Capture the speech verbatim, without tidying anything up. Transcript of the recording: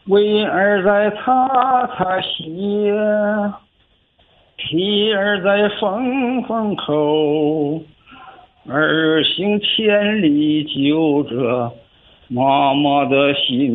为儿在擦擦鞋，替儿在缝缝口，儿行千里，就着妈妈的心。